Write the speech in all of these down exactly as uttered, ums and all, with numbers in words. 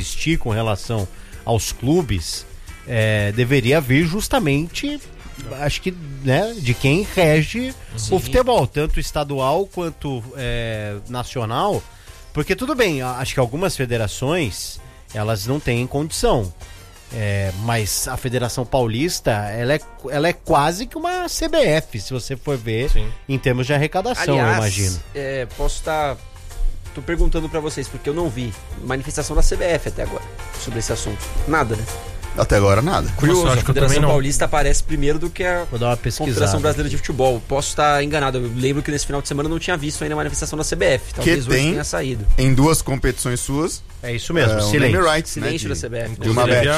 existir com relação aos clubes, é, deveria vir justamente, acho que, né, de quem rege Sim. o futebol, tanto estadual quanto é, nacional, porque tudo bem, acho que algumas federações, elas não têm condição, é, mas a Federação Paulista, ela é, ela é quase que uma C B F, se você for ver, Sim. em termos de arrecadação, Aliás, eu imagino. É, posso estar... Tô perguntando pra vocês, porque eu não vi manifestação da C B F até agora sobre esse assunto. Nada, né? Até agora nada. Curioso, Nossa, a Federação Paulista aparece primeiro do que a Confederação Brasileira de Futebol. Posso estar enganado, eu lembro que nesse final de semana eu não tinha visto ainda a manifestação da C B F. Talvez que hoje tem tenha saído. Em duas competições suas. É isso mesmo, é, silêncio. Um rights, silêncio né, da C B F. De, de uma bet.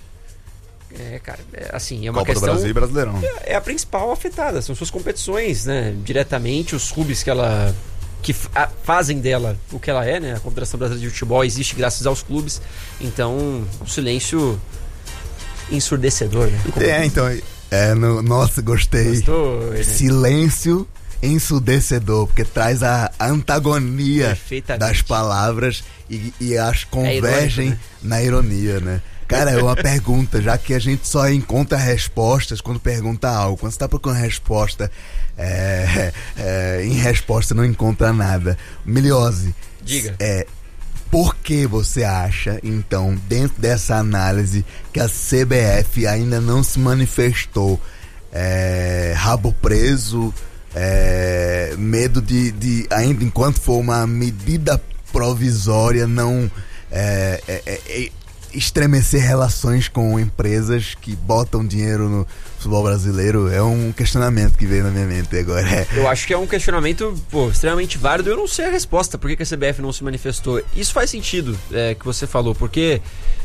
É, cara, é, assim, é uma Copa questão... do Brasil e Brasileirão. É, é a principal afetada, são suas competições, né? Diretamente, os clubes que ela... que a, fazem dela o que ela é, né? A Confederação Brasileira de Futebol existe graças aos clubes. Então, o silêncio ensurdecedor, né? Como... É, então... É, no, nossa, gostei. Gostou, né? Silêncio ensurdecedor, porque traz a antagonia das palavras e, e as convergem é irônico, né? Na ironia, né? Cara, é uma pergunta, já que a gente só encontra respostas quando pergunta algo. Quando você está procurando resposta, é, é, em resposta não encontra nada. Miliose, diga. É, por que você acha, então, dentro dessa análise, que a C B F ainda não se manifestou? É, rabo preso, é, medo de, de, ainda enquanto for uma medida provisória, não é, é, é, estremecer relações com empresas que botam dinheiro no futebol brasileiro? É um questionamento que veio na minha mente agora. É. Eu acho que é um questionamento, pô, extremamente válido. Eu não sei a resposta, por que, que a C B F não se manifestou. Isso faz sentido, é, que você falou, porque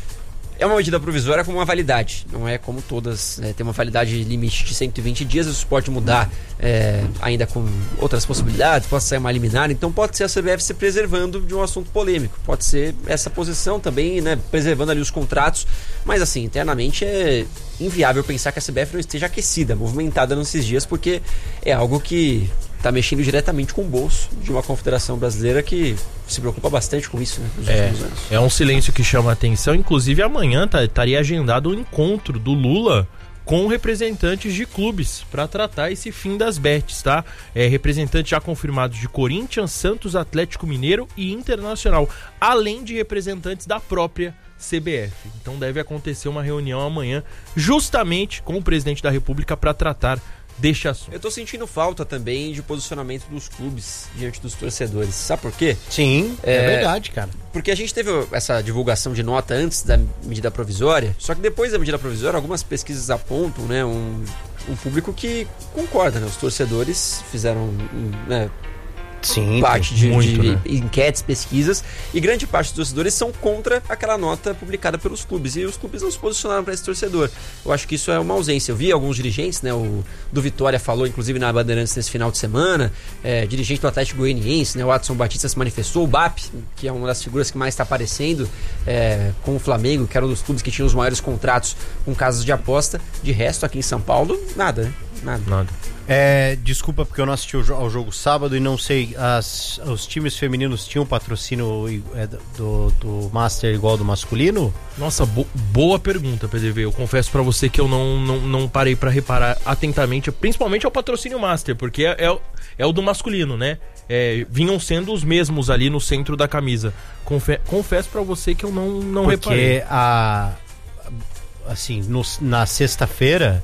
é uma medida provisória com uma validade, não é como todas, né, tem uma validade limite de cento e vinte dias, isso pode mudar é, ainda com outras possibilidades, pode sair uma liminar, então pode ser a C B F se preservando de um assunto polêmico, pode ser essa posição também, né, preservando ali os contratos, mas assim, internamente é inviável pensar que a C B F não esteja aquecida, movimentada nesses dias, porque é algo que está mexendo diretamente com o bolso de uma confederação brasileira que se preocupa bastante com isso, né, nos é, últimos anos. É um silêncio que chama a atenção. Inclusive amanhã tá, estaria agendado o encontro do Lula com representantes de clubes para tratar esse fim das bets, tá? É, representantes já confirmados de Corinthians, Santos, Atlético Mineiro e Internacional, além de representantes da própria C B F. Então deve acontecer uma reunião amanhã justamente com o presidente da República para tratar deste assunto. Eu tô sentindo falta também de posicionamento dos clubes diante dos torcedores. Sabe por quê? Sim, é, é verdade, cara. Porque a gente teve essa divulgação de nota antes da medida provisória, só que depois da medida provisória, algumas pesquisas apontam, né, um, um público que concorda, né? Os torcedores fizeram, um, né, Sim, parte de, muito, de né? enquetes, pesquisas, e grande parte dos torcedores são contra aquela nota publicada pelos clubes, e os clubes não se posicionaram para esse torcedor. Eu acho que isso é uma ausência. Eu vi alguns dirigentes, né, o do Vitória falou, inclusive na Bandeirantes nesse final de semana, é, dirigente do Atlético Goianiense, né, o Adson Batista se manifestou, o B A P, que é uma das figuras que mais está aparecendo, é, com o Flamengo, que era um dos clubes que tinha os maiores contratos com casas de aposta. De resto, aqui em São Paulo, nada, né? Nada. Nada. É, desculpa porque eu não assisti ao jogo sábado e não sei, as, os times femininos tinham patrocínio é, do, do Master igual do masculino? Nossa, bo- boa pergunta, P D V. Eu confesso pra você que eu não, não, não parei pra reparar atentamente, principalmente ao patrocínio Master, porque é, é, é o do masculino, né? É, vinham sendo os mesmos ali no centro da camisa. Confe- confesso pra você que eu não, não porque reparei. Porque a, assim, no, na sexta-feira,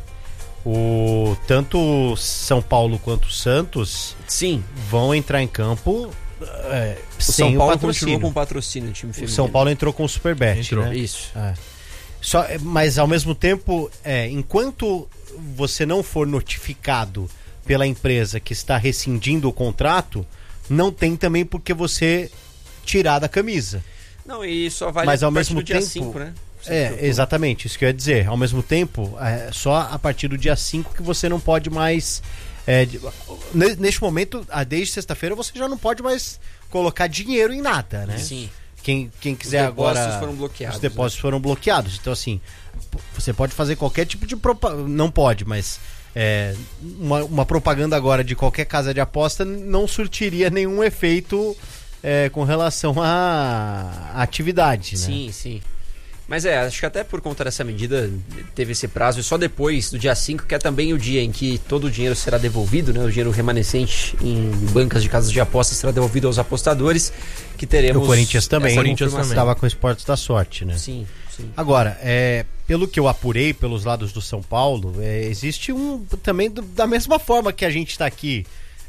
o tanto São Paulo quanto Santos, sim, vão entrar em campo é, o sem São Paulo o patrocínio. continuou com o patrocínio do time feminino. O São Paulo entrou com o Superbet, entrou. né? Isso. É. Só, mas ao mesmo tempo, é, enquanto você não for notificado pela empresa que está rescindindo o contrato, não tem também por que você tirar da camisa. Não, e só vale mas ao a partir mesmo do dia tempo, cinco, né? É, exatamente, isso que eu ia dizer. Ao mesmo tempo, é só a partir do dia cinco que você não pode mais... É, neste momento, desde sexta-feira, você já não pode mais colocar dinheiro em nada, né? Sim. Quem, quem quiser os depósitos agora... foram bloqueados. Os depósitos né? foram bloqueados. Então, assim, você pode fazer qualquer tipo de propaganda... Não pode, mas... É, uma, uma propaganda agora de qualquer casa de aposta não surtiria nenhum efeito... é, com relação à atividade, né? Sim, sim. Mas é, acho que até por conta dessa medida teve esse prazo, e só depois do dia cinco, que é também o dia em que todo o dinheiro será devolvido, né? O dinheiro remanescente em bancas de casas de apostas será devolvido aos apostadores, que teremos... O Corinthians também, essa o Corinthians confirmação. estava com o Esportes da Sorte, né? Sim, sim. Agora, é, pelo que eu apurei pelos lados do São Paulo, é, existe um também do, da mesma forma que a gente está aqui,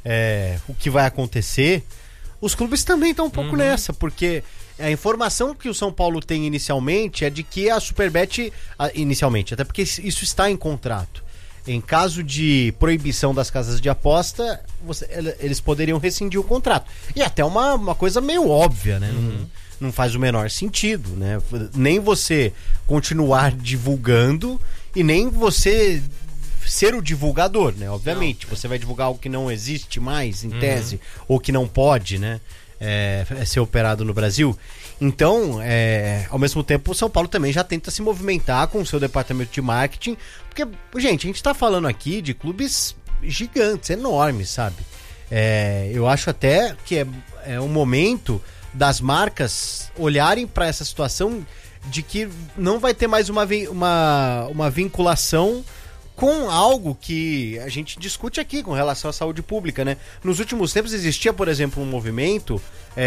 é, o que vai acontecer, os clubes também estão um pouco Uhum. nessa, porque a informação que o São Paulo tem inicialmente é de que a Superbet, a- inicialmente, até porque isso está em contrato, em caso de proibição das casas de aposta, você- ele- eles poderiam rescindir o contrato. E até uma, uma coisa meio óbvia, né? Não, não faz o menor sentido, né? Nem você continuar divulgando e nem você ser o divulgador, né? Obviamente, você vai divulgar algo que não existe mais, em tese, ou que não pode, né? É, é ser operado no Brasil. Então, é, ao mesmo tempo, o São Paulo também já tenta se movimentar com o seu departamento de marketing, porque, gente, a gente tá falando aqui de clubes gigantes, enormes, sabe? É, eu acho até que é, é um momento das marcas olharem para essa situação de que não vai ter mais uma, vin- uma, uma vinculação com algo que a gente discute aqui com relação à saúde pública, né? Nos últimos tempos existia, por exemplo, um movimento,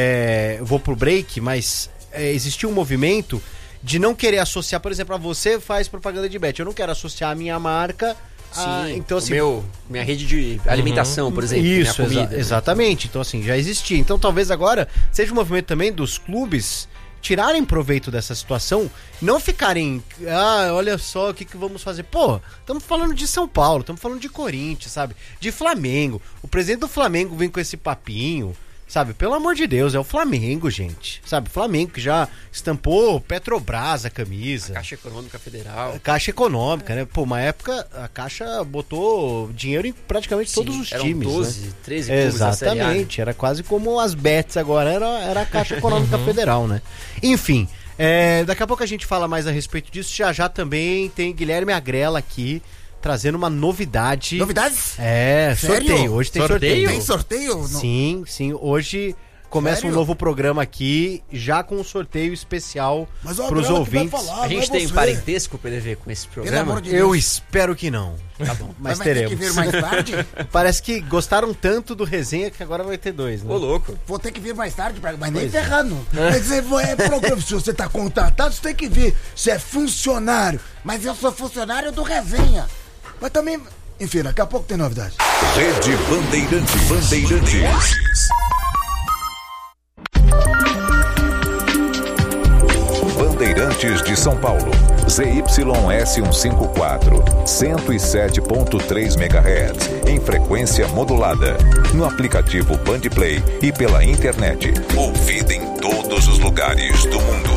é, eu vou pro break, mas é, existia um movimento de não querer associar, por exemplo, a você faz propaganda de bet, eu não quero associar a minha marca a... Sim, então, o assim, meu, minha rede de alimentação, por exemplo, isso, minha exa- comida. exatamente. Então, assim, já existia. Então, talvez agora seja um movimento também dos clubes tirarem proveito dessa situação, não ficarem, ah, olha só o que, que vamos fazer. Pô, estamos falando de São Paulo, estamos falando de Corinthians, sabe? De Flamengo. O presidente do Flamengo vem com esse papinho, sabe? Pelo amor de Deus, é o Flamengo, gente. Sabe? Flamengo que já estampou Petrobras a camisa. Caixa Econômica Federal. Caixa Econômica, né? Pô, uma época a Caixa botou dinheiro em praticamente todos os eram times, doze, né? treze clubes da Série A, né? Exatamente, era quase como as bets agora, era, era a Caixa Econômica Federal, né? Enfim, é, daqui a pouco a gente fala mais a respeito disso, já já também tem Guilherme Agrela aqui, trazendo uma novidade. Novidades? É, Sério? sorteio, hoje tem Sorteio? sorteio. Tem sorteio? No- Sim, sim, hoje começa Sério? um novo programa aqui, já com um sorteio especial Mas o pros Agrela que vai ouvintes. falar, A gente não é tem um você. parentesco, P D V, com esse Pelo programa? amor de Eu Deus. espero que não. Tá bom, mas, vai ter teremos. que vir mais tarde? Parece que gostaram tanto do resenha que agora vai ter dois, né? Ô, louco. Vou ter que vir mais tarde, pra- mas nem ferrando. Quer dizer, é programa. Se você tá contratado, você tem que vir. Você é funcionário. Mas eu sou funcionário do resenha. Mas também. Enfim, daqui a pouco tem novidade. Rede Bandeirantes. Bandeirantes. Bandeirantes de São Paulo. Z Y S cento e cinquenta e quatro. cento e sete ponto três megahertz. Em frequência modulada. No aplicativo Bandplay e pela internet. Ouvida em todos os lugares do mundo.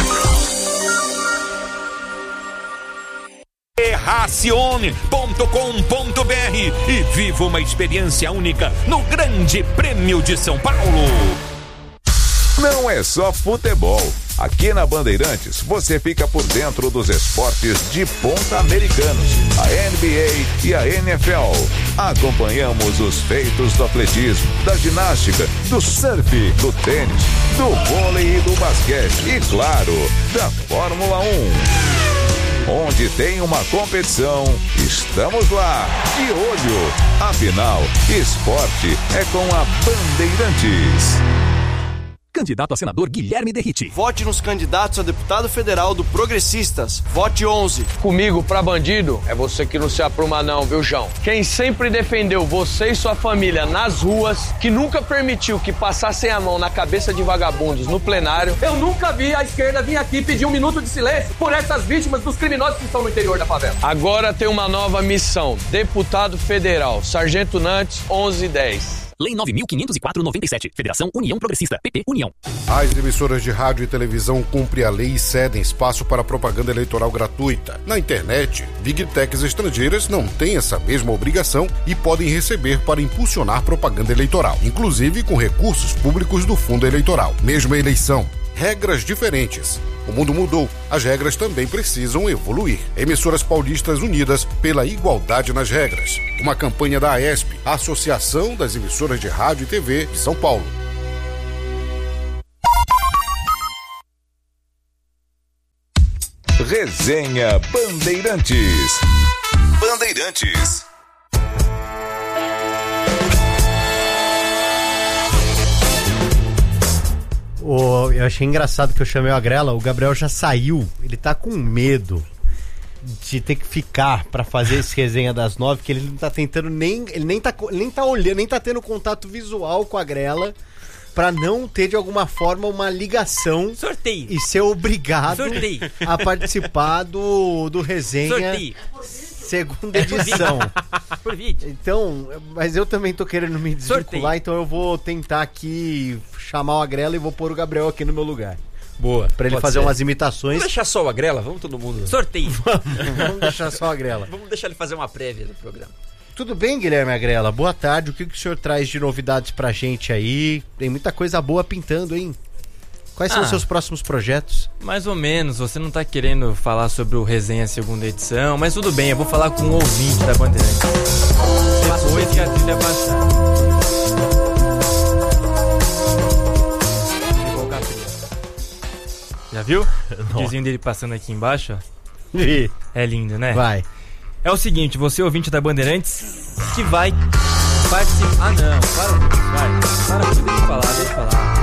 racione ponto com ponto br e viva uma experiência única no Grande Prêmio de São Paulo. Não é só futebol. Aqui na Bandeirantes você fica por dentro dos esportes de ponta americanos, a N B A e a N F L. Acompanhamos os feitos do atletismo, da ginástica, do surf, do tênis, do vôlei e do basquete e, claro, da Fórmula um. Onde tem uma competição, estamos lá, de olho. Afinal, esporte é com a Bandeirantes. Candidato a senador Guilherme Derriti. Vote nos candidatos a deputado federal do Progressistas. Vote onze. Comigo pra bandido é você que não se apruma não, viu, João? Quem sempre defendeu você e sua família nas ruas, que nunca permitiu que passassem a mão na cabeça de vagabundos no plenário. Eu nunca vi a esquerda vir aqui pedir um minuto de silêncio por essas vítimas dos criminosos que estão no interior da favela. Agora tem uma nova missão. Deputado federal, Sargento Nantes, onze dez. Lei nove mil quinhentos e quatro barra noventa e sete. Federação União Progressista. P P União. As emissoras de rádio e televisão cumprem a lei e cedem espaço para propaganda eleitoral gratuita. Na internet, Big Techs estrangeiras não têm essa mesma obrigação e podem receber para impulsionar propaganda eleitoral, inclusive com recursos públicos do fundo eleitoral. Mesma eleição, regras diferentes. O mundo mudou, as regras também precisam evoluir. Emissoras Paulistas Unidas pela Igualdade nas Regras. Uma campanha da A E S P, a Associação das Emissoras de Rádio e T V de São Paulo. Resenha Bandeirantes. Bandeirantes. Oh, eu achei engraçado que eu chamei o Agrela. O Gabriel já saiu. Ele tá com medo de ter que ficar pra fazer esse resenha das nove, que ele não tá tentando nem. Ele nem tá, nem tá olhando, nem tá tendo contato visual com a Agrela, pra não ter de alguma forma uma ligação. Sorteio. E ser obrigado Sorteio. a participar do, do resenha. Sorteio. Segunda edição. Por vídeo. Então, mas eu também tô querendo me desvincular, Sorteio. então eu vou tentar aqui chamar o Agrela e vou pôr o Gabriel aqui no meu lugar. Boa. Pra ele Pode fazer ser. umas imitações. Vamos deixar só o Agrela? Vamos todo mundo. Sorteio. Vamos deixar só o Agrela. Vamos deixar ele fazer uma prévia do programa. Tudo bem, Guilherme Agrela? Boa tarde. O que, que o senhor traz de novidades pra gente aí? Tem muita coisa boa pintando, hein? Quais são Ah. os seus próximos projetos? Mais ou menos, você não tá querendo falar sobre o Resenha segunda edição, mas tudo bem, eu vou falar com o ouvinte da Bandeirantes. Depois que a trilha passar. Vou colocar a trilha. Já viu? O vizinho dele passando aqui embaixo, ó. É lindo, né? Vai. É o seguinte, você ouvinte da Bandeirantes, que vai participar... Ah, não, para com isso, vai. Para com isso, deixa eu falar, deixa eu falar.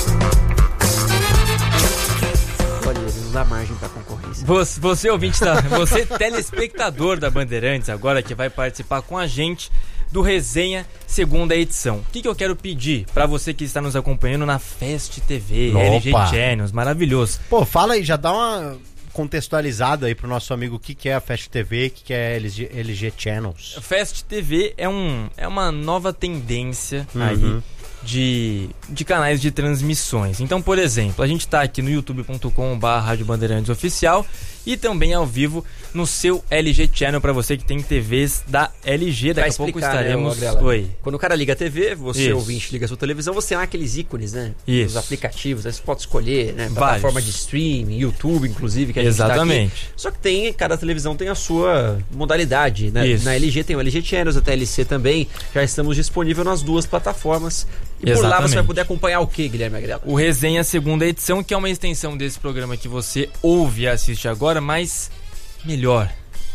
Olha, ele não dá margem pra concorrência. Você, você ouvinte da, você telespectador da Bandeirantes agora que vai participar com a gente do Resenha segunda edição. O que, que eu quero pedir pra você que está nos acompanhando na Fast T V, Opa. L G Channels, maravilhoso. Pô, fala aí, já dá uma contextualizada aí pro nosso amigo o que, que é a Fast T V, o que, que é L G, L G Channels. Fast T V é, um, é uma nova tendência Uhum. aí de, de canais de transmissões. Então, por exemplo, a gente tá aqui no youtube ponto com barra Rádio Bandeirantes Oficial e também ao vivo no seu L G Channel para você que tem T Vs da L G. Daqui a pouco estaremos... Né, Oi. Quando o cara liga a T V, você Isso. ouvinte liga a sua televisão, você tem lá aqueles ícones, né? Isso. Os aplicativos, aí você pode escolher, né? Vários. Plataforma de streaming, YouTube, inclusive, que a gente tá aqui. Exatamente. Só que tem, cada televisão tem a sua modalidade, né? Isso. Na L G tem o L G Channels, a T L C também. Já estamos disponíveis nas duas plataformas. E por lá Exatamente. você vai poder acompanhar o que, Guilherme Agrela? O Resenha segunda edição, que é uma extensão desse programa que você ouve e assiste agora, mas melhor.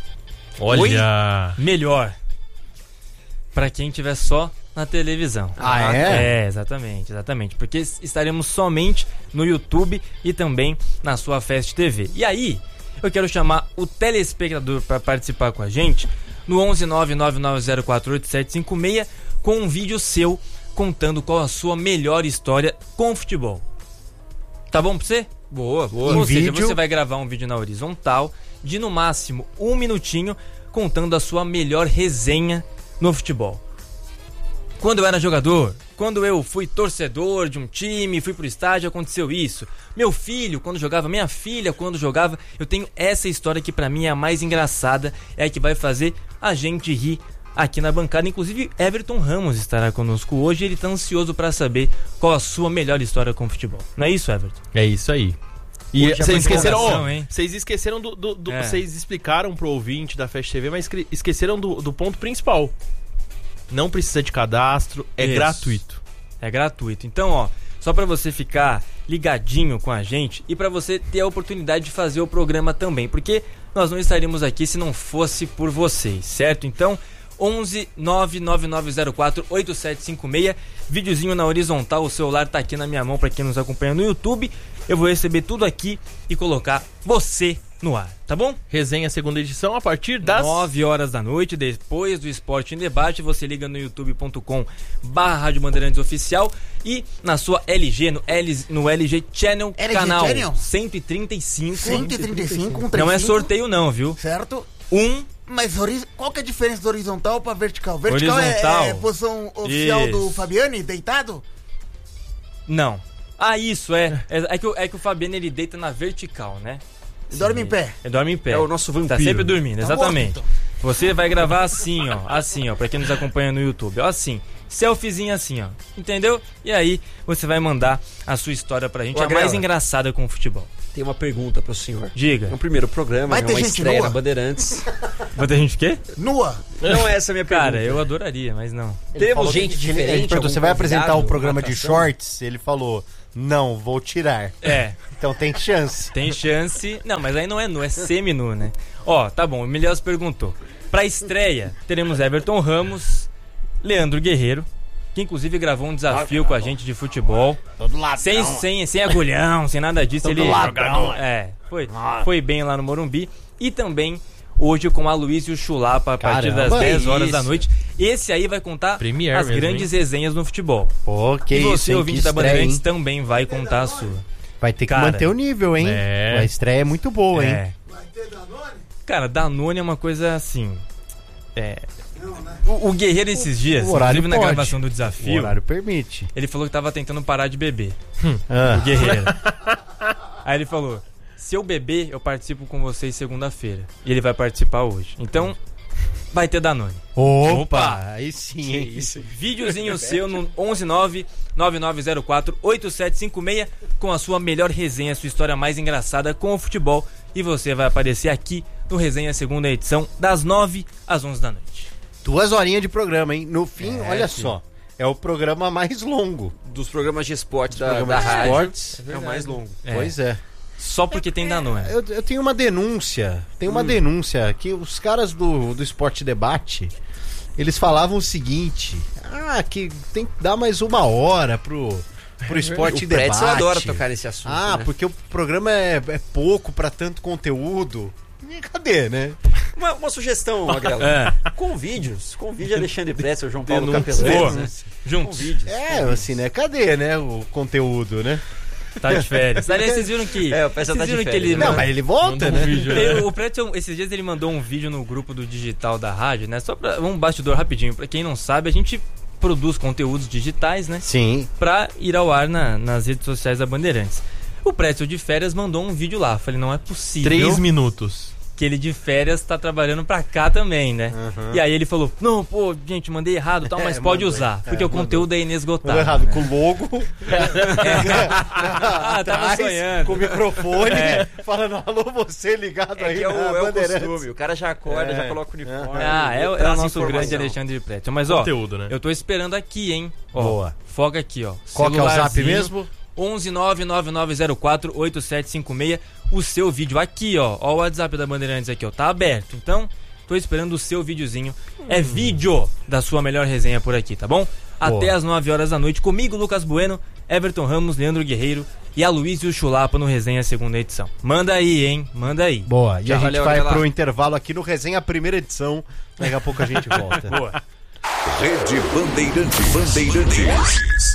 Olha. Oi? Melhor. Pra quem tiver só na televisão. Ah, é? É, exatamente, exatamente. Porque estaremos somente no YouTube e também na sua Fast T V. E aí, eu quero chamar o telespectador para participar com a gente no onze nove nove nove zero quatro oito sete cinco seis com um vídeo seu contando qual a sua melhor história com o futebol. Tá bom pra você? Boa, boa. Ou Em seja, vídeo. você vai gravar um vídeo na horizontal de no máximo um minutinho contando a sua melhor resenha no futebol. Quando eu era jogador, quando eu fui torcedor de um time, fui pro estádio, aconteceu isso. Meu filho, quando jogava, minha filha, quando jogava, eu tenho essa história que pra mim é a mais engraçada, é a que vai fazer a gente rir aqui na bancada. Inclusive, Everton Ramos estará conosco hoje e ele tá ansioso pra saber qual a sua melhor história com o futebol. Não é isso, Everton? É isso aí. E Hoje é vocês uma esqueceram, empolgação, ó, hein? vocês esqueceram do, do, do- É. vocês explicaram pro ouvinte da Fast T V, mas esque- esqueceram do, do ponto principal. Não precisa de cadastro, é Isso. gratuito. É gratuito. Então, ó, só pra você ficar ligadinho com a gente e pra você ter a oportunidade de fazer o programa também, porque nós não estaríamos aqui se não fosse por vocês, certo? Então, onze nove nove nove zero quatro oito sete cinco seis, videozinho na horizontal, o celular tá aqui na minha mão pra quem nos acompanha no YouTube. Eu vou receber tudo aqui e colocar você no ar, tá bom? Resenha segunda edição a partir das nove horas da noite, depois do Esporte em Debate, você liga no youtube ponto com barra Rádio Bandeirantes Oficial e na sua L G, no, L, no L G Channel, L G canal Channel? cento e trinta e cinco. cento e trinta e cinco, um Não é trinta e cinco. sorteio não, viu? Certo? Um, Mas hori- qual que é a diferença do horizontal pra vertical? Vertical é- Horizontal. é, posição oficial Isso. do Fabiani, deitado? não. Ah, isso, é. É, é que, o- é que o Fabiano ele deita na vertical, né? E dorme em pé. Ele dorme em pé. É o nosso vampiro. Tá sempre dormindo, Tá exatamente. morto, Você vai gravar assim, ó. Assim, ó, pra quem nos acompanha no YouTube. Ó, assim. Selfiezinho assim, ó. Entendeu? E aí, você vai mandar a sua história pra gente, Ô, a mais Agrela. engraçada com o futebol. tem uma pergunta pro senhor. Diga. É o primeiro programa, Vai é ter uma gente estreia nua? na Bandeirantes. Vai ter gente o quê? Nua. Não é essa a minha pergunta. Cara, eu adoraria, mas não. Temos gente Ele- diferente. ele perguntou, algum você vai apresentar convidado, um programa uma de atração? shorts? Ele falou, não, vou tirar. É. Então tem chance. Tem chance. Não, mas aí não é nu, é semi-nu, né? Ó, tá bom, o Milhões perguntou. Pra estreia, teremos Everton Ramos, Leandro Guerreiro, que inclusive gravou um desafio com a gente de futebol. Todo ladrão. Sem, sem, sem agulhão, sem nada disso. Todo Ele ladrão. É, foi, foi bem lá no Morumbi. E também hoje com a Aloysio Chulapa a partir das Caramba, dez horas isso. da noite. Esse aí vai contar Premier as mesmo, grandes hein? resenhas no futebol. Pô, que e isso, você, hein? ouvinte Que da estreia, Bandeirantes, hein? também vai contar a sua. Vai ter que Cara, manter o nível, hein? é. A estreia é muito boa, hein? É. Vai ter Danone? Cara, Danone é uma coisa assim. É. O, o Guerreiro esses dias, O horário inclusive na pode. gravação do O desafio, horário permite. ele falou que tava tentando parar de beber. Ah. O Guerreiro. Aí ele falou: se eu beber, eu participo com vocês segunda-feira. E ele vai participar hoje. Então, vai ter Danone. Opa, Opa! aí sim, hein? Videozinho seu no onze nove nove nove zero quatro oito sete cinco seis com a sua melhor resenha, sua história mais engraçada com o futebol. E você vai aparecer aqui no Resenha Segunda Edição, das nove às onze da noite. Duas horinhas de programa, hein? No fim, É, olha filho. só, é o programa mais longo. Dos programas de esporte da, Programas da de rádio. esportes. É o mais longo. É. Pois é. Só porque tem Danone. Eu, eu tenho uma denúncia, tem Hum. uma denúncia que os caras do, do Esporte Debate, eles falavam o seguinte, ah, que tem que dar mais uma hora pro, pro Esporte O Debate. Pretzel adora tocar nesse assunto. Ah, né? porque o programa é, é pouco pra tanto conteúdo. E cadê, né? Uma, uma sugestão, Magrelo. É. Com vídeos. Convide Alexandre Pretzel, João Paulo Denúncia. Capelano. Boa. Né? Juntos. Com vídeos. É, assim, né? Cadê, né, o conteúdo, né? Tá de férias. Aliás, vocês viram que. É, o Pretzel vocês tá de viram que férias, ele né? Não, manda- mas ele volta, mandou um né? vídeo, né? Ele- o Pretzel, esses dias ele mandou um vídeo no grupo do digital da rádio, né? Só pra um bastidor rapidinho. Pra quem não sabe, a gente produz conteúdos digitais, né? Sim. Pra ir ao ar na- nas redes sociais da Bandeirantes. O Pretzel de férias mandou um vídeo lá. Falei, não é possível Três minutos. que ele de férias tá trabalhando pra cá também, né? Uhum. E aí ele falou, não, pô, gente, mandei errado e tal, mas É, pode mandou, usar. é, Porque o mandou. conteúdo é Mandou inesgotável. errado, né? com o logo. Ah, tava atrás, sonhando. Com o microfone, É. falando, alô, você ligado É aí que é o, na é o Bandeirantes. costume. O cara já acorda, É. já coloca o uniforme. Ah, é, o- é o traz nosso informação. grande Alexandre Pretzel. Mas, ó, Conteúdo, né? eu tô esperando aqui, hein? Ó, Boa. Foca aqui, ó. Qual que é o zap Celularzinho, mesmo? onze nove nove nove zero quatro oito sete cinco seis. O seu vídeo aqui, ó. Ó o WhatsApp da Bandeirantes aqui, ó. Tá aberto. Então, tô esperando o seu videozinho. É vídeo da sua melhor resenha por aqui, tá bom? Até às nove horas da noite. Comigo, Lucas Bueno, Everton Ramos, Leandro Guerreiro e Aloysio Chulapa no Resenha Segunda Edição. Manda aí, hein? Manda aí. Boa, e Já a gente valeu, vai aquela- pro intervalo aqui no Resenha Primeira Edição. Daqui a pouco a gente volta. Boa. Rede Bandeirantes. Bandeirantes.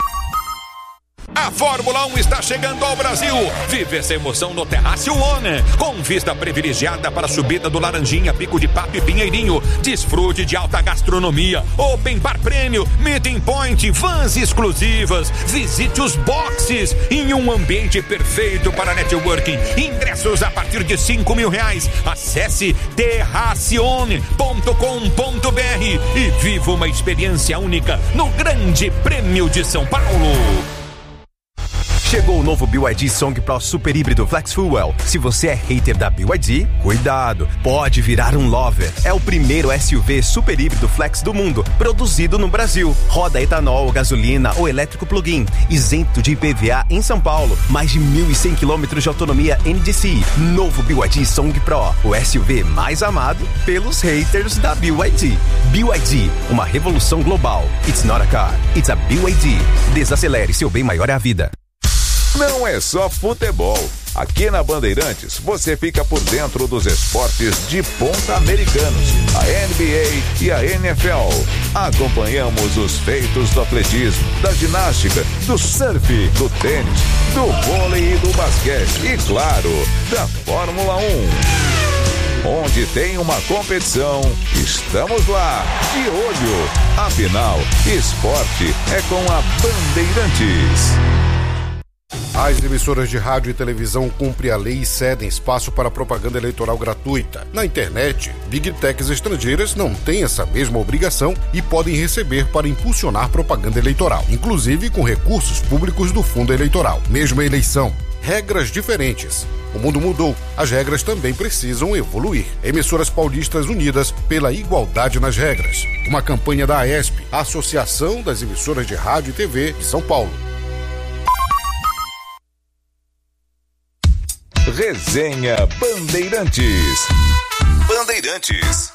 A Fórmula um está chegando ao Brasil. Vive essa emoção no Terraço One. Com vista privilegiada para a subida do Laranjinha, Pico de Papo e Pinheirinho. Desfrute de alta gastronomia, Open Bar Prêmio, Meeting Point, vans exclusivas. Visite os boxes em um ambiente perfeito para networking. Ingressos a partir de cinco mil reais. Acesse terracione ponto com ponto br e viva uma experiência única no Grande Prêmio de São Paulo. Chegou o novo B Y D Song Pro Super Híbrido Flex Fuel. Se você é hater da B Y D, cuidado, pode virar um lover. É o primeiro S U V super híbrido flex do mundo, produzido no Brasil. Roda etanol, gasolina ou elétrico plug-in, isento de I P V A em São Paulo. Mais de mil e cem quilômetros de autonomia N D C I. Novo B Y D Song Pro, o S U V mais amado pelos haters da B Y D. B Y D, uma revolução global. It's not a car, it's a B Y D. Desacelere, seu bem maior é a vida. Não é só futebol. Aqui na Bandeirantes, você fica por dentro dos esportes de ponta americanos, a N B A e a N F L. Acompanhamos os feitos do atletismo, da ginástica, do surf, do tênis, do vôlei e do basquete e, claro, da Fórmula um. Onde tem uma competição, estamos lá, de olho. Afinal, esporte é com a Bandeirantes. As emissoras de rádio e televisão cumprem a lei e cedem espaço para propaganda eleitoral gratuita. Na internet, Big Techs estrangeiras não têm essa mesma obrigação e podem receber para impulsionar propaganda eleitoral, inclusive com recursos públicos do fundo eleitoral. Mesma eleição, regras diferentes. O mundo mudou, as regras também precisam evoluir. Emissoras Paulistas Unidas pela Igualdade nas Regras. Uma campanha da A E S P, a Associação das Emissoras de Rádio e T V de São Paulo. Resenha Bandeirantes. Bandeirantes.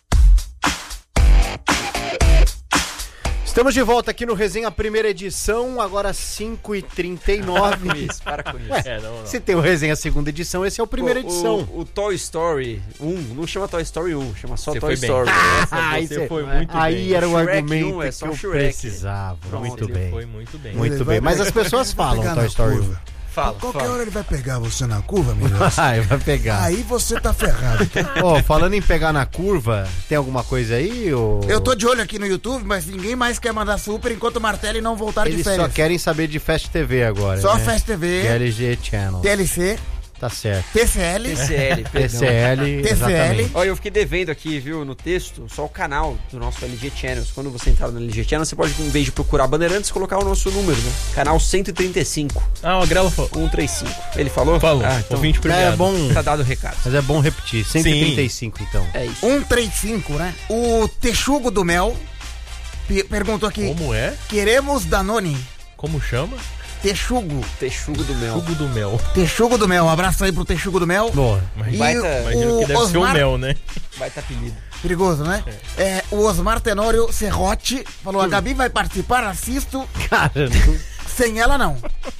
Estamos de volta aqui no Resenha Primeira Edição, agora cinco e trinta e nove. Para com isso, para com isso. Ué, É, não, não. Se tem o Resenha Segunda Edição, esse é o Primeira Pô, Edição. O, o Toy Story um, não chama Toy Story um, chama só Você Toy foi bem. Story. Ah, Essa você você foi é- muito aí bem. era o Shrek argumento um é que só eu Shrek. precisava. Pronto, muito Ele bem. foi muito bem. Muito Ele bem, vai- mas as pessoas vai falam pegar Toy na Story um. curva. Fala, Qualquer fala. hora ele vai pegar você na curva, meu Deus. Vai, vai pegar. Aí você tá ferrado. Ó, falando em pegar na curva, tem alguma coisa aí? Ou... Eu tô de olho aqui no YouTube, mas ninguém mais quer mandar super enquanto o Martelli não voltar de Eles férias. só querem saber de Fast T V agora. Só né? Fast T V, E L G Channel. T L C, Tá certo. T C L, T C L, T perdão. C L. T C L. exatamente. Olha, eu fiquei devendo aqui, viu, no texto, só o canal do nosso L G Channels. Quando você entrar no L G Channels, você pode, em vez de procurar Bandeirantes, colocar o nosso número, né? Canal cento e trinta e cinco. Ah, o Grela falou. cento e trinta e cinco. Ele falou? Falou. Ah, então Ouvinte premiado. É bom, tá dado o recado. mas é bom repetir. cento e trinta e cinco, então. É isso. cento e trinta e cinco, né? O Texugo do Mel pe- perguntou aqui: Como é? queremos Danone? Como chama? Texugo. Texugo do mel. Sugo do mel. Texugo do Mel. Um abraço aí pro Texugo do Mel. Boa. Mas E Baita- imagino que deve ser o Osmar- mel, né? Vai estar apelido. Perigoso, né? É, o Osmar Tenório Serrote falou: a Gabi vai participar, assisto. Cara, Sem ela, não.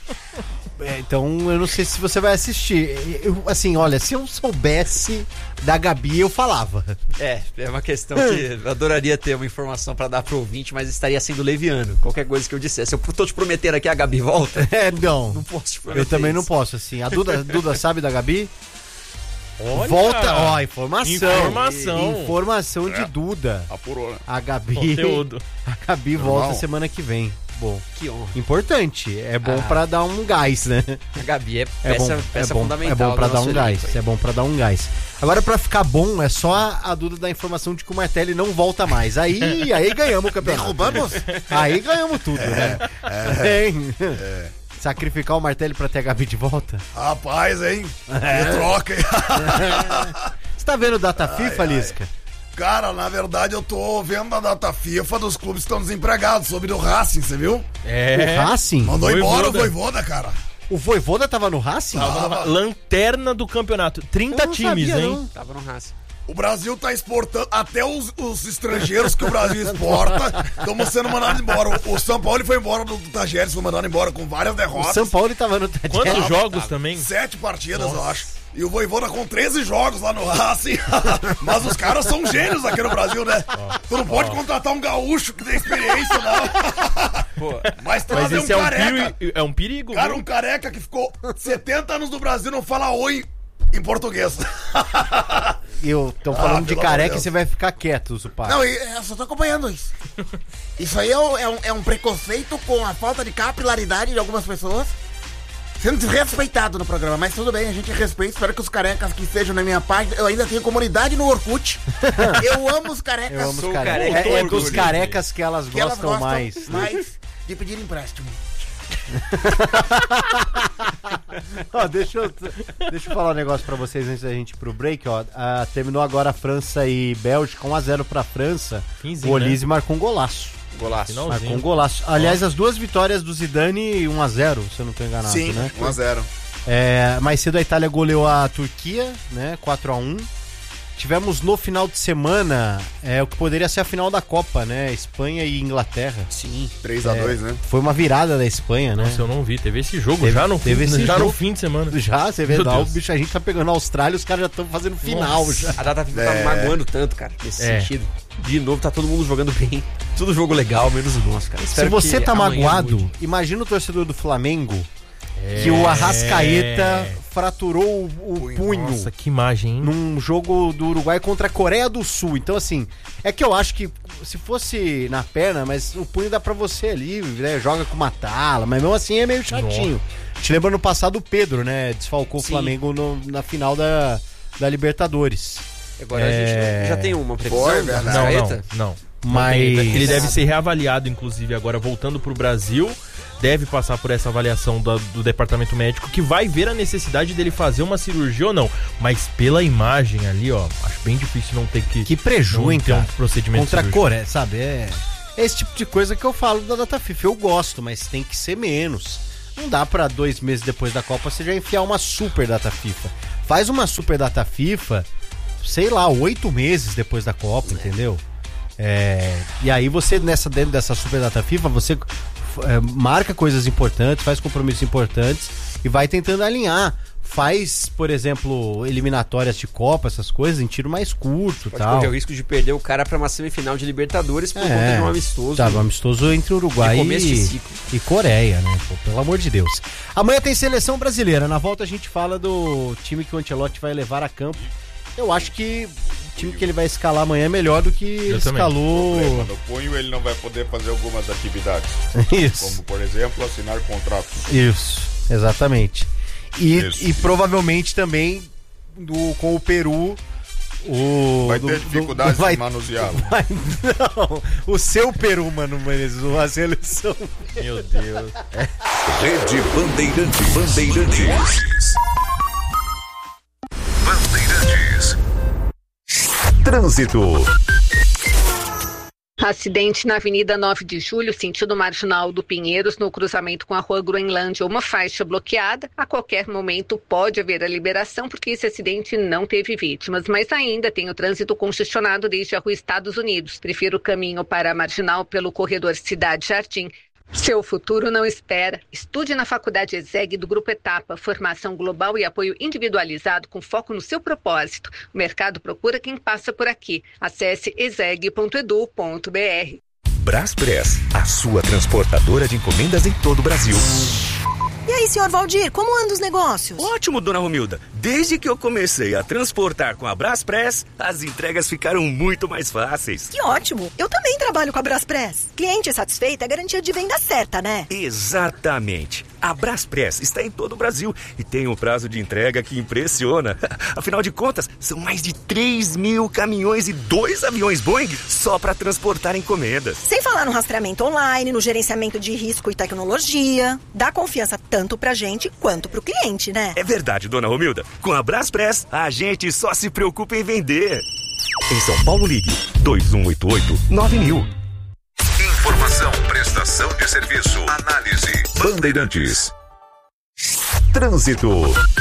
é, então eu não sei se você vai assistir. Eu, assim, olha, se eu soubesse da Gabi, eu falava. É, é uma questão que eu adoraria ter uma informação pra dar pro ouvinte, mas estaria sendo leviano. Qualquer coisa que eu dissesse. Eu tô te prometendo aqui, a Gabi volta. É, não. Não posso te prometer Eu também não isso. posso, assim. A Duda, Duda sabe da Gabi? Olha! Volta, ó, informação. Informação. Informação de Duda. Apurou, né? A Gabi. Conteúdo. A Gabi Normal. volta semana que vem. Bom, Que honra. importante. É bom Ah. pra dar um gás, né? A Gabi é É peça, bom, peça é bom, fundamental. é bom pra do dar um nosso gás. elenco aí. É bom pra dar um gás. Agora, pra ficar bom, é só a, a Duda dar a informação de que o Martelli não volta mais. Aí, aí ganhamos o campeonato. Derrubamos? Aí ganhamos tudo, né? Hein? Sacrificar o Martelli pra ter a Gabi de volta? Rapaz, hein? É. Que troca, hein? Você tá vendo data FIFA, Lisca? Cara, na verdade eu tô vendo a data FIFA dos clubes que estão desempregados, sobre o Racing, você viu? É. O Racing? Mandou Voivoda. embora o Voivoda, cara. O Voivoda tava no Racing? Lanterna do campeonato. trinta Eu não times, sabia, hein? não. Tava no Racing. O Brasil tá exportando, até os, os estrangeiros que o Brasil exporta estão sendo mandados embora. O, o São Paulo foi embora do, do Tajeres, foi mandado embora com várias O derrotas. São Paulo tava no Tadjeri. Quantos jogos também? Sete partidas, eu acho. E o Voivoda com treze jogos lá no Racing. Mas os caras são gênios aqui no Brasil, né? Tu não pode contratar um gaúcho que tem experiência, não. Pô, Mas Mas trazer um esse é um, careca. peri- é um perigo, Cara, viu? um careca que ficou setenta anos no Brasil não fala oi em português. Eu tô falando Ah, de pelo careca amor e de você vai ficar quieto, Zupar. Não, eu só tô acompanhando isso. Isso aí é um, é um- é um preconceito com a falta de capilaridade de algumas pessoas. Sendo desrespeitado no programa, mas tudo bem, a gente respeita. Espero que os carecas que estejam na minha página. Eu ainda tenho comunidade no Orkut. Eu amo os carecas. Eu amo os sou carecas. careca, É, é tô dos orgulho. carecas que elas que elas gostam gostam mais. mais de pedir empréstimo. Ó, deixa, eu, deixa eu falar um negócio pra vocês antes da gente ir pro break, ó. Ah, terminou agora a França e Bélgica, um a zero pra França. Finzinho, O Olise marcou um golaço. Golaço. Finalzinho. Marcou um golaço. Aliás, as duas vitórias do Zidane, um a zero, se eu não tô enganado, Sim, né? um a zero. É, mais cedo a Itália goleou a Turquia, né? quatro a um. Tivemos no final de semana é, o que poderia ser a final da Copa, né? Espanha e Inglaterra. Sim. três a dois, né? Foi uma virada da Espanha, né? Nossa, eu não vi. Teve esse jogo Teve- já, no, teve fim, esse já jogo. no fim de semana. Já, você vê, Meu lá, o Deus. bicho, a gente tá pegando a Austrália, os caras já estão fazendo final Nossa. já. A data FIFA É. tá magoando tanto, cara, nesse É. sentido. De novo, tá todo mundo jogando bem. Tudo jogo legal, menos o nosso, cara. Se Espero você que tá amanhã magoado, mude. imagina o torcedor do Flamengo que o Arrascaeta fraturou o, o punho Nossa, que imagem, hein? num jogo do Uruguai contra a Coreia do Sul. Então, assim, é que eu acho que se fosse na perna, mas o punho dá pra você ali, né? Joga com uma tala, mas mesmo assim é meio chatinho. Te lembra no passado o Pedro, né? Desfalcou Sim. o Flamengo no- na final da, da Libertadores. Agora a É. gente já tem uma previsão Foi, do verdade. Não, Arrascaeta? não, não. Mas ele deve ser reavaliado, inclusive, agora voltando pro Brasil. Deve passar por essa avaliação do, do departamento médico, que vai ver a necessidade dele fazer uma cirurgia ou não. Mas pela imagem ali, ó, acho bem difícil não ter que... Que preju, hein, cara? Um procedimento contra a Coreia, sabe? É, é esse tipo de coisa que eu falo da data FIFA. Eu gosto, mas tem que ser menos. Não dá pra dois meses depois da Copa você já enfiar uma super data FIFA. Faz uma super data FIFA, sei lá, oito meses depois da Copa, entendeu? É, e aí você, nessa, dentro dessa super data FIFA, você... É, marca coisas importantes, faz compromissos importantes e vai tentando alinhar. Faz, por exemplo, eliminatórias de Copa, essas coisas, em tiro mais curto e tal. Pode correr o risco de perder o cara pra uma semifinal de Libertadores por é, conta de um amistoso. Tá, um amistoso entre Uruguai e, e Coreia, né? Pô, pelo amor de Deus. Amanhã tem seleção brasileira. Na volta a gente fala do time que o Ancelotti vai levar a campo. Eu acho que o time que ele vai escalar amanhã é melhor do que ele escalou. No punho ele não vai poder fazer algumas atividades. Isso. Como, por exemplo, assinar contratos. Isso, exatamente. E, e provavelmente também do, com o Peru. O, vai do, ter dificuldade do, vai, de manuseá-lo. Não, o seu Peru, Mano Menezes, a seleção. Meu Deus. Rede Bandeirante, Bandeirantes. Bandeirantes. Trânsito. Acidente na Avenida nove de Julho, sentido marginal do Pinheiros, no cruzamento com a Rua Groenlândia, uma faixa bloqueada. A qualquer momento pode haver a liberação, porque esse acidente não teve vítimas, mas ainda tem o trânsito congestionado desde a Rua Estados Unidos. Prefiro o caminho para a marginal pelo corredor Cidade Jardim. Seu futuro não espera. Estude na Faculdade ESEG do Grupo Etapa, formação global e apoio individualizado com foco no seu propósito. O mercado procura quem passa por aqui. Acesse exeg ponto edu ponto br. Braspress, a sua transportadora de encomendas em todo o Brasil. E aí, senhor Valdir, como andam os negócios? Ótimo, dona Romilda. Desde que eu comecei a transportar com a Braspress, as entregas ficaram muito mais fáceis. Que ótimo! Eu também trabalho com a Braspress. Cliente satisfeito é garantia de venda certa, né? Exatamente. A Braspress está em todo o Brasil e tem um prazo de entrega que impressiona. Afinal de contas, são mais de três mil caminhões e dois aviões Boeing só para transportar encomendas. Sem falar no rastreamento online, no gerenciamento de risco e tecnologia. Dá confiança tanto pra gente quanto pro cliente, né? É verdade, dona Romilda. Com a Braspress, a gente só se preocupa em vender. Em São Paulo, ligue dois um oito oito nove mil. Informação, prestação de serviço, análise. Bandeirantes. Trânsito.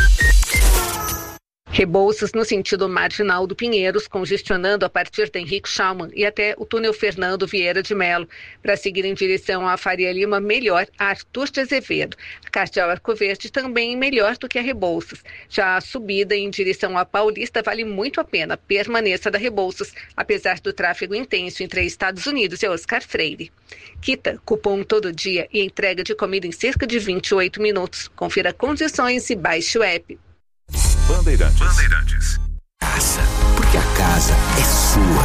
Rebouças no sentido marginal do Pinheiros, congestionando a partir da Henrique Schaumann e até o túnel Fernando Vieira de Melo. Para seguir em direção à Faria Lima, melhor a Arthur de Azevedo. A Cardeal Arco Verde também melhor do que a Rebouças. Já a subida em direção à Paulista vale muito a pena. Permaneça da Rebouças, apesar do tráfego intenso entre Estados Unidos e Oscar Freire. Quita, cupom todo dia e entrega de comida em cerca de vinte e oito minutos. Confira condições e baixe o app. Bandeirantes. Bandeirantes. Casa, porque a casa é sua.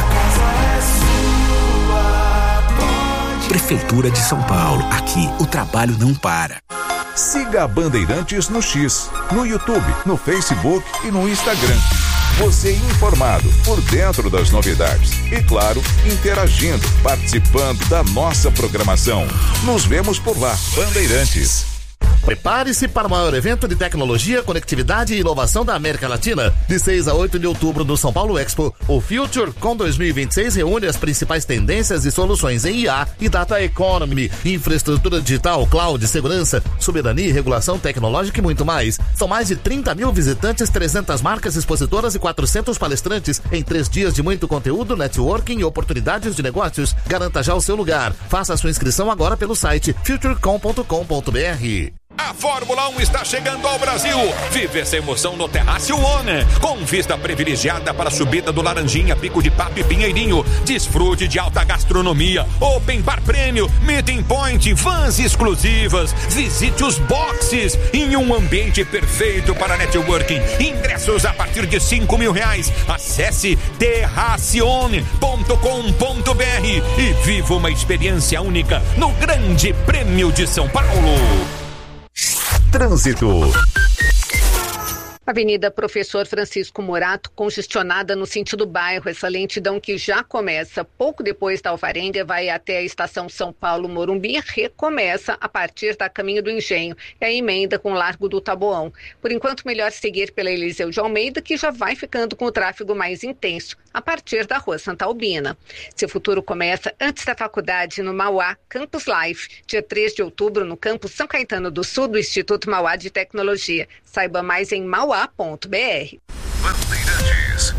Prefeitura de São Paulo. Aqui o trabalho não para. Siga a Bandeirantes no X, no YouTube, no Facebook e no Instagram. Você informado, por dentro das novidades. E claro, interagindo, participando da nossa programação. Nos vemos por lá, Bandeirantes. Prepare-se para o maior evento de tecnologia, conectividade e inovação da América Latina. De seis a oito de outubro no São Paulo Expo, o FutureCon dois mil e vinte e seis reúne as principais tendências e soluções em I A e Data Economy, infraestrutura digital, cloud, segurança, soberania e regulação tecnológica e muito mais. São mais de trinta mil visitantes, trezentas marcas expositoras e quatrocentos palestrantes em três dias de muito conteúdo, networking e oportunidades de negócios. Garanta já o seu lugar. Faça a sua inscrição agora pelo site futurecom ponto com ponto br. A Fórmula um está chegando ao Brasil. Vive essa emoção no Terrácio One, com vista privilegiada para a subida do Laranjinha, Pico de Papo e Pinheirinho. Desfrute de alta gastronomia, Open Bar Prêmio, Meeting Point, vans exclusivas. Visite os boxes em um ambiente perfeito para networking. Ingressos a partir de cinco mil reais. Acesse terracione ponto com ponto br e viva uma experiência única no Grande Prêmio de São Paulo. Trânsito. Avenida Professor Francisco Morato, congestionada no sentido bairro. Essa lentidão que já começa pouco depois da Alvarenga, vai até a estação São Paulo Morumbi, recomeça a partir da Caminho do Engenho e a emenda com o Largo do Taboão. Por enquanto, melhor seguir pela Eliseu de Almeida, que já vai ficando com o tráfego mais intenso a partir da Rua Santa Albina. Seu futuro começa antes da faculdade no Mauá Campus Life, dia três de outubro, no campus São Caetano do Sul do Instituto Mauá de Tecnologia. Saiba mais em mauá ponto b r. Bandeirantes.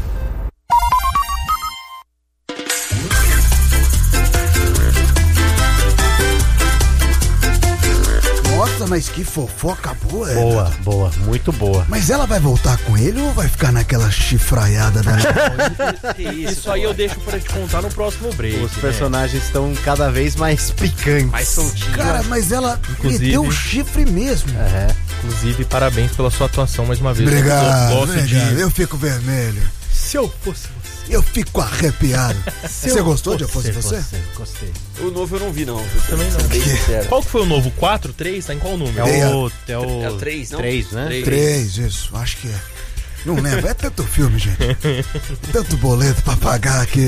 Nossa, mas que fofoca boa, é? Boa, boa, muito boa. Mas ela vai voltar com ele ou vai ficar naquela chifraiada da... Isso, isso aí eu deixo pra te contar no próximo break. Os personagens né? estão cada vez mais picantes. Mais soltinhos. Cara, mas ela inclusive, meteu o chifre mesmo. É, inclusive, parabéns pela sua atuação mais uma vez. Obrigado, eu obrigado. De... Eu fico vermelho. Se eu fosse você. Eu fico arrepiado. Você gostou de Eu Fosse Você? você? Gostei. O novo eu não vi, não. Eu também não. Bem sincero. Qual que foi o novo? quatro, três? Tá em qual número? É o... É o, é o três, não? três, né? três, isso. Acho que é. Não lembro. É tanto filme, gente. Tanto boleto pra pagar aqui.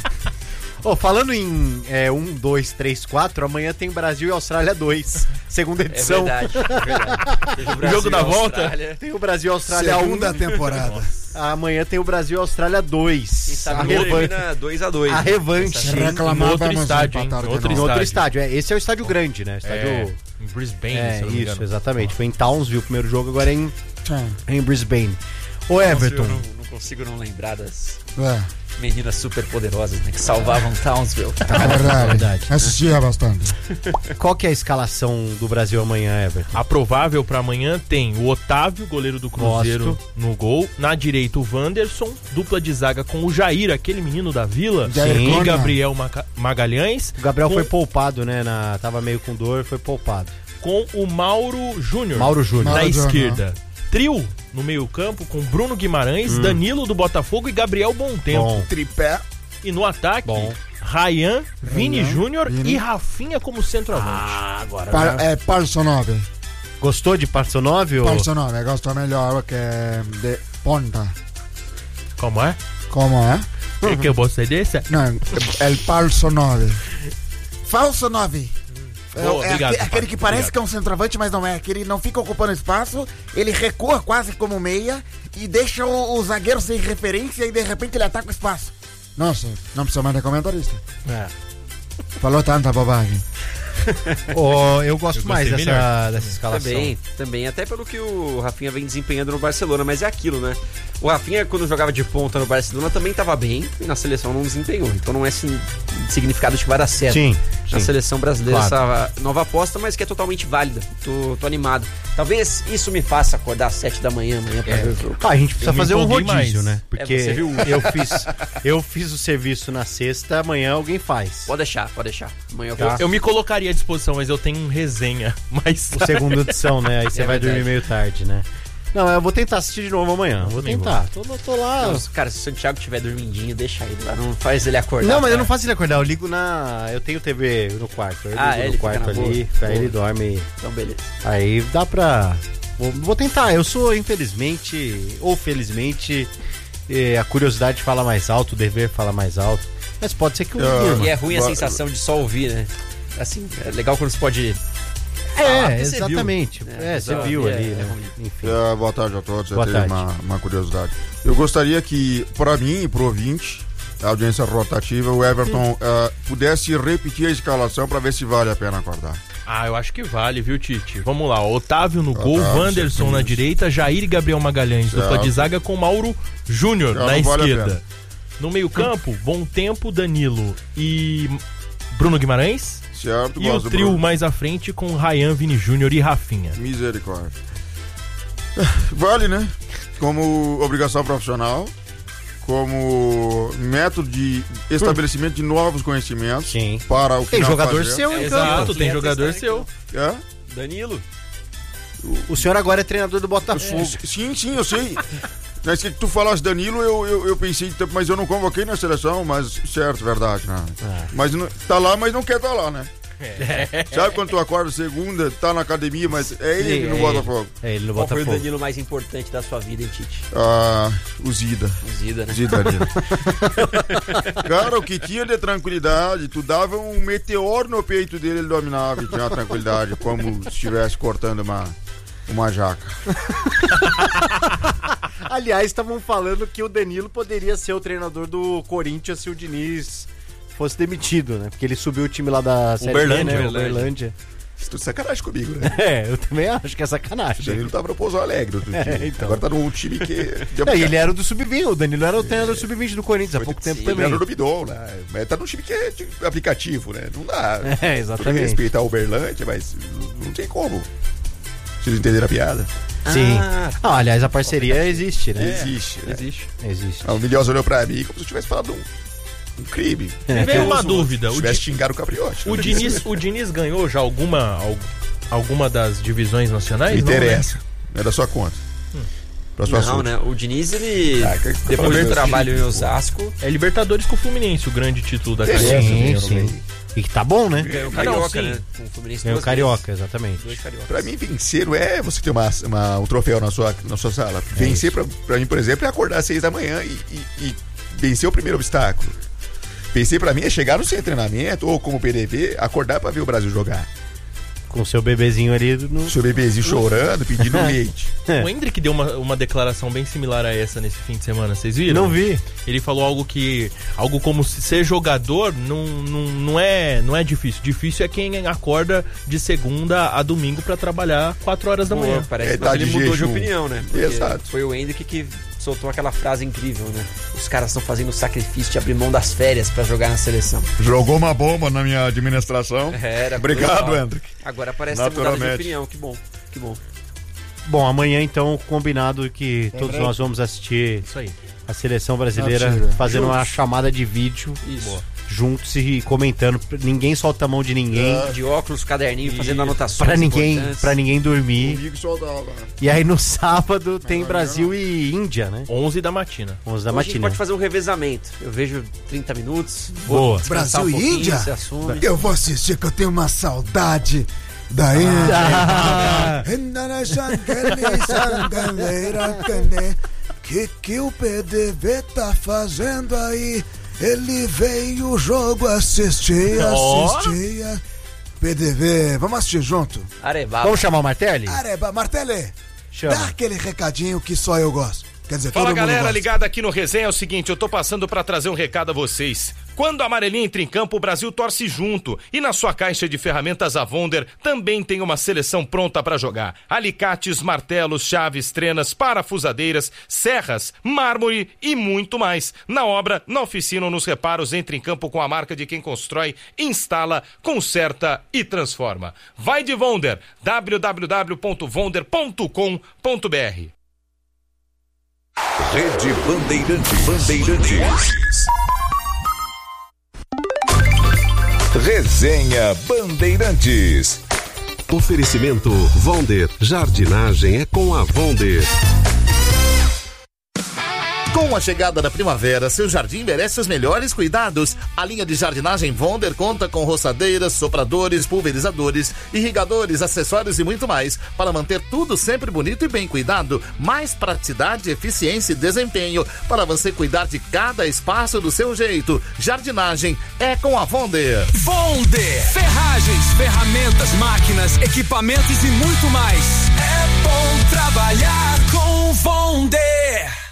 Oh, falando em é, um, dois, três, quatro, amanhã tem Brasil e Austrália dois. Segunda edição. É verdade, é verdade. O, o jogo da volta. Tem o Brasil e Austrália um. Segunda temporada. Amanhã tem o Brasil e Austrália dois. A revanche. dois a dois. A revanche. Reclamava, outro estádio, hein? Outro, outro, outro estádio. É, esse é o estádio grande, né? Estádio... É, em Brisbane. É, se não isso, exatamente. Foi em Townsville o primeiro jogo, agora é em, em Brisbane. Ô, Everton. Eu não, não consigo não lembrar das... É. Meninas super poderosas, né? Que salvavam Townsville. É verdade. verdade. Assistia bastante. Qual que é a escalação do Brasil amanhã, Everton? A provável pra amanhã tem o Otávio, goleiro do Cruzeiro, Gosto. no gol. Na direita o Wanderson, dupla de zaga com o Jair, aquele menino da Vila. Sim. E Gabriel Maca- Magalhães. O Gabriel com... foi poupado, né? Na... Tava meio com dor, foi poupado. Com o Mauro Júnior. Mauro Júnior. Na Mauro esquerda. Trio no meio-campo com Bruno Guimarães, hum. Danilo do Botafogo e Gabriel Bontempo. Bom. Tripé. E no ataque, Bom. Ryan, Vini Ryan, Júnior Vini. e Rafinha como centroavante. Ah, agora. Par, é Parsonove. Gostou de Parsonove? Ou... Parsonove, gosto melhor que de ponta. Como é? Como é? É que eu gostei desse? Não, é o Parsonove. Falso nove. Boa, é obrigado, aquele, aquele que parece obrigado. que é um centroavante, mas não é. Que ele não fica ocupando espaço, ele recua quase como meia e deixa o, o zagueiro sem referência e de repente ele ataca o espaço. Nossa, não precisa mais de comentarista. É. Falou tanta bobagem. Oh, eu gosto Eu mais dessa, dessa escalação. Também, também. Até pelo que o Rafinha vem desempenhando no Barcelona, mas é aquilo, né? O Rafinha, quando jogava de ponta no Barcelona, também estava bem e na seleção não desempenhou. Então não é assim, significado de que vai dar certo. Sim, Na sim. seleção brasileira, Claro. essa nova aposta, mas que é totalmente válida. Tô, tô animado. Talvez isso me faça acordar às sete da manhã amanhã pra É. ver o jogo. Ah, a gente precisa Eu me fazer um empolguei rodízio, mais. né? Porque É, você viu? eu fiz eu fiz o serviço na sexta, amanhã alguém faz. Pode deixar, pode deixar. Amanhã eu Tá. vou. Eu me colocaria à disposição, mas eu tenho resenha. Mas O segunda edição, né? Aí você É vai verdade. dormir meio tarde, né? Não, eu vou tentar assistir de novo amanhã. Vou também tentar. Tô, tô lá. Não, cara, se o Santiago tiver dormindinho, deixa ele lá. Não faz ele acordar. Não, mas eu cara. não faço ele acordar. Eu ligo na. Eu tenho T V no quarto. Eu ligo Ah, é, ele no fica quarto na boa. ali. Boa. Aí ele dorme. Então, beleza. Aí dá pra. Vou, vou tentar. Eu sou, infelizmente, ou felizmente, eh, a curiosidade fala mais alto, o dever fala mais alto. Mas pode ser que eu durma. E é ruim a Ba- sensação de só ouvir, né? Assim, é legal quando você pode. É, falar, porque você exatamente. viu. É, você só- viu é, ali, é né? ruim. Enfim. É, boa tarde a todos. Eu Boa tenho tarde. uma, uma curiosidade. Eu gostaria que, para mim e para o ouvinte, a audiência rotativa, o Everton eh, pudesse repetir a escalação para ver se vale a pena acordar. Ah, eu acho que vale, viu, Tite? Vamos lá, Otávio no gol, Otávio, Wanderson certo. na direita, Jair e Gabriel Magalhães, dupla Certo. de zaga com Mauro Júnior Já na não vale a esquerda. pena. No meio-campo, Bom Tempo, Danilo e Bruno Guimarães. Certo? E o Gosto do trio Bruno. mais à frente com Ryan, Vini Júnior e Rafinha. Misericórdia. Vale, né? Como obrigação profissional, como método de estabelecimento de novos conhecimentos Sim. para o que Tem nós jogador fazemos. seu, então. Exato, tem Quem é jogador testar, seu. É? Danilo. O senhor agora é treinador do Botafogo. Sim, sim, eu sei. Mas que tu falasse Danilo, eu, eu, eu pensei, mas eu não convoquei na seleção, mas certo, verdade, né? Ah. Mas não, tá lá, mas não quer tá lá, né? É. Sabe quando tu acorda segunda, tá na academia, mas é ele Sim, no é Botafogo. É ele no Qual Botafogo. foi o Danilo mais importante da sua vida, hein, Tite? Ah, o Zida. O Zida, né? Zida ali. Cara, o que tinha de tranquilidade, tu dava um meteoro no peito dele, ele dominava e tinha tranquilidade, como se estivesse cortando uma, uma jaca. Aliás, estavam falando que o Danilo poderia ser o treinador do Corinthians se o Diniz fosse demitido, né? Porque ele subiu o time lá da Série B, né? Uberlândia. Uberlândia. Isso tudo sacanagem comigo, né? É, eu também acho que é sacanagem. O Danilo tava no Pouso Alegre outro dia. É, então. Agora tá num time que... Não, e ele era do sub vinte, o Danilo era o treinador do sub vinte do Corinthians há pouco tempo Sim, também. Ele era do Bidon, né? Mas tá num time que é de aplicativo, né? Não dá. É, exatamente. Poderia respeitar o Uberlândia, mas não tem como. Vocês entenderam a piada? Sim. Ah, ah, aliás, a parceria existe, né? Existe. É. Existe. Existe. A Milhosa olhou pra mim como se eu tivesse falado um, um crime. É. Veio uma dúvida. Se tivesse xingado o Capriotti. O Diniz, o Diniz ganhou já alguma, alguma das divisões nacionais? Me Não, interessa. né? É da sua conta. Hum. Próximo Não, assunto. né? O Diniz, ele, Ah, que- depois do Deus, trabalho filho. em Osasco, É Libertadores com o Fluminense, o grande título da Sim, carreira. sim. E que tá bom, né? ganhou o Não, Carioca, sim. né? Com o Fluminense Ganhou o duas Carioca, vezes. exatamente. Dois cariocas. Pra mim, vencer não é você ter uma, uma- um troféu na sua, na sua sala. Vencer, pra, pra mim, por exemplo, é acordar às seis da manhã e, e- e vencer o primeiro obstáculo. Vencer pra mim é chegar no seu treinamento ou como P D V, acordar pra ver o Brasil jogar. Com o seu bebezinho ali no... Seu bebezinho chorando, pedindo leite. O Hendrick deu uma, uma declaração bem similar a essa nesse fim de semana, vocês viram? Não vi. Ele falou algo que. Algo como se ser jogador não, não, não, é, não é difícil. Difícil é quem acorda de segunda a domingo pra trabalhar quatro horas da Pô, manhã. parece É, que tá ele de mudou de jejum. opinião, né? Porque Exato. Foi o Hendrick que soltou aquela frase incrível, né? Os caras estão fazendo o sacrifício de abrir mão das férias pra jogar na seleção. Jogou uma bomba na minha administração. Era Obrigado, brutal. Hendrick. Agora parece ter mudado de Naturalmente. opinião. Que bom, que bom. Bom, amanhã então, combinado que todos Lembrei. nós vamos assistir Isso aí. a seleção brasileira Mentira. fazendo uma Juntos. chamada de vídeo. Isso. Juntos e comentando. Ninguém solta a mão de ninguém. De óculos, caderninho, fazendo anotações. Pra ninguém, importantes. pra ninguém dormir. Comigo só dá, né? E aí no sábado tem Brasil e Índia, né? onze da matina. onze da Hoje a gente matina. pode fazer um revezamento. Eu vejo trinta minutos. Boa. descansar Brasil um e pouquinho, Índia? se assume. Eu vou assistir que eu tenho uma saudade da Índia. Ah, Que que o P D V tá fazendo aí? Ele veio o jogo assistir, Ó. assistia. P D V, vamos assistir junto? Arebaba. vamos chamar o Martelli? Areba, Martele, Chama. dá aquele recadinho que só eu gosto. Quer dizer, Fala todo mundo galera, gosta. ligada aqui no Resenha, é o seguinte, eu tô passando pra trazer um recado a vocês. Quando a amarelinha entra em campo, o Brasil torce junto. E na sua caixa de ferramentas Avonder também tem uma seleção pronta pra jogar. Alicates, martelos, chaves, trenas, parafusadeiras, serras, mármore e muito mais. Na obra, na oficina ou nos reparos, entre em campo com a marca de quem constrói, instala, conserta e transforma. Vai de Vonder, w w w ponto vonder ponto com ponto b r. Rede Bandeirantes. Bandeirantes. Resenha Bandeirantes. Oferecimento Vonder. Jardinagem é com a Vonder. Com a chegada da primavera, seu jardim merece os melhores cuidados. A linha de jardinagem Vonder conta com roçadeiras, sopradores, pulverizadores, irrigadores, acessórios e muito mais para manter tudo sempre bonito e bem cuidado. Mais praticidade, eficiência e desempenho para você cuidar de cada espaço do seu jeito. Jardinagem é com a Vonder. Vonder. Ferragens, ferramentas, máquinas, equipamentos e muito mais. É bom trabalhar com Vonder.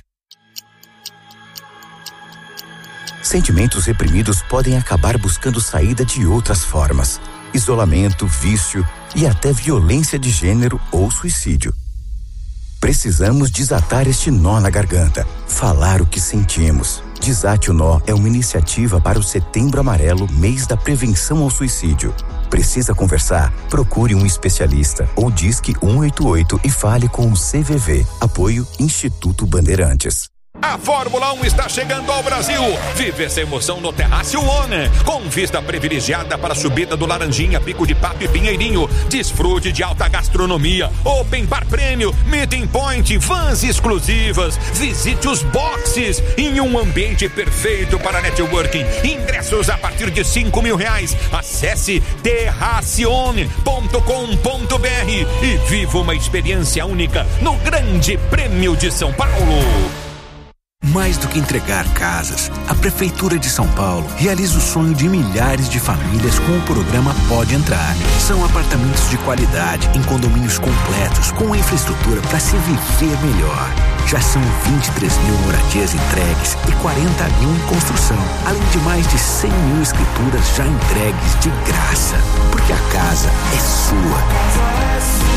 Sentimentos reprimidos podem acabar buscando saída de outras formas. Isolamento, vício e até violência de gênero ou suicídio. Precisamos desatar este nó na garganta, falar o que sentimos. Desate o Nó é uma iniciativa para o Setembro Amarelo, mês da prevenção ao suicídio. Precisa conversar? Procure um especialista ou disque um oito oito e fale com o C V V. Apoio Instituto Bandeirantes. A Fórmula um está chegando ao Brasil. Vive essa emoção no Terrácio One, com vista privilegiada para a subida do Laranjinha, Pico de Papo e Pinheirinho. Desfrute de alta gastronomia, Open Bar Prêmio, Meeting Point, vans exclusivas. Visite os boxes em um ambiente perfeito para networking. Ingressos a partir de cinco mil reais. Acesse terracione ponto com ponto br e viva uma experiência única no Grande Prêmio de São Paulo. Mais do que entregar casas, a Prefeitura de São Paulo realiza o sonho de milhares de famílias com o programa Pode Entrar. São apartamentos de qualidade, em condomínios completos, com infraestrutura para se viver melhor. Já são vinte e três mil moradias entregues e quarenta mil em construção, além de mais de cem mil escrituras já entregues de graça. Porque a casa é sua.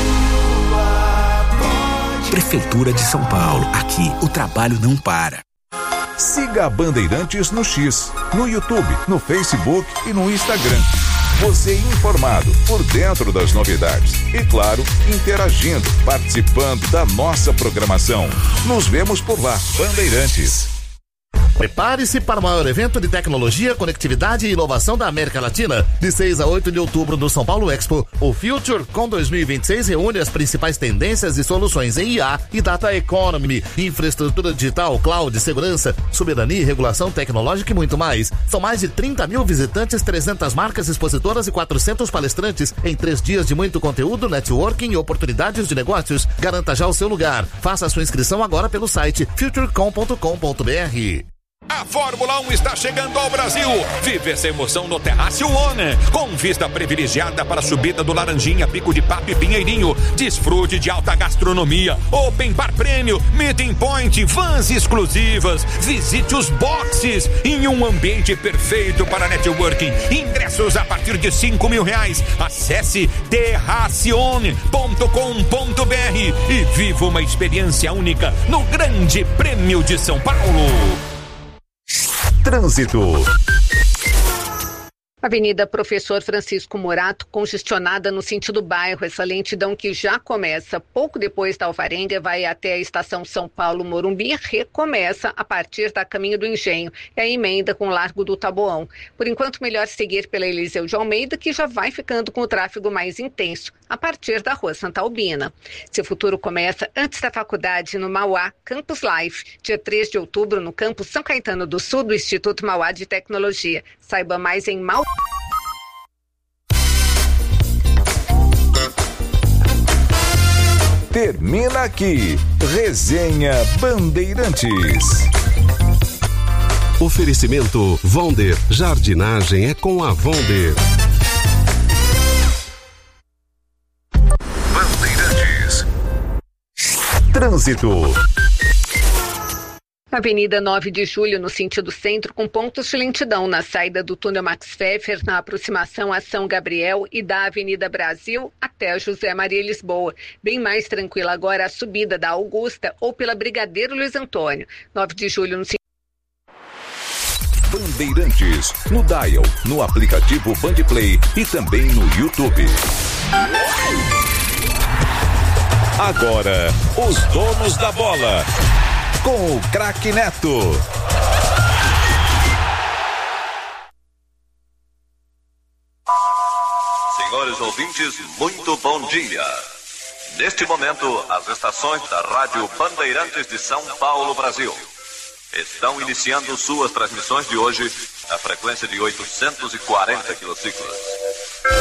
Prefeitura de São Paulo. Aqui o trabalho não para. Siga a Bandeirantes no X, no YouTube, no Facebook e no Instagram. Você informado, por dentro das novidades. E claro, interagindo, participando da nossa programação. Nos vemos por lá, Bandeirantes. Prepare-se para o maior evento de tecnologia, conectividade e inovação da América Latina. De seis a oito de outubro no São Paulo Expo, o FutureCon dois mil e vinte e seis reúne as principais tendências e soluções em I A e Data Economy, infraestrutura digital, cloud, segurança, soberania, regulação tecnológica e muito mais. São mais de trinta mil visitantes, trezentas marcas expositoras e quatrocentos palestrantes em três dias de muito conteúdo, networking e oportunidades de negócios. Garanta já o seu lugar. Faça a sua inscrição agora pelo site futurecom ponto com ponto br. A Fórmula um está chegando ao Brasil. Vive essa emoção no Terrácio One, com vista privilegiada para a subida do Laranjinha, Pico de Papo e Pinheirinho. Desfrute de alta gastronomia, Open Bar Prêmio, Meeting Point, vans exclusivas. Visite os boxes em um ambiente perfeito para networking. Ingressos a partir de cinco mil reais. Acesse terracione ponto com ponto br e viva uma experiência única no Grande Prêmio de São Paulo. Trânsito. Avenida Professor Francisco Morato, congestionada no sentido bairro. Essa lentidão que já começa pouco depois da Alvarenga, vai até a estação São Paulo Morumbi, recomeça a partir da Caminho do Engenho e a emenda com o Largo do Taboão. Por enquanto, melhor seguir pela Eliseu de Almeida, que já vai ficando com o tráfego mais intenso a partir da Rua Santa Albina. Seu futuro começa antes da faculdade no Mauá Campus Life, dia três de outubro, no campus São Caetano do Sul do Instituto Mauá de Tecnologia. Saiba mais em Mau... Termina aqui, Resenha Bandeirantes. Oferecimento Vonder, jardinagem é com a Vonder. Bandeirantes. Trânsito. Avenida nove de julho, no sentido centro, com pontos de lentidão na saída do túnel Max Pfeffer, na aproximação a São Gabriel, e da Avenida Brasil até a José Maria Lisboa. Bem mais tranquila agora a subida da Augusta ou pela Brigadeiro Luiz Antônio. nove de julho, no sentido... Bandeirantes, no Dial, no aplicativo Bandplay e também no YouTube. Agora, os donos da bola. Com o craque Neto. Senhores ouvintes, muito bom dia. Neste momento, as estações da Rádio Bandeirantes de São Paulo, Brasil, estão iniciando suas transmissões de hoje na frequência de oitocentos e quarenta quilociclos.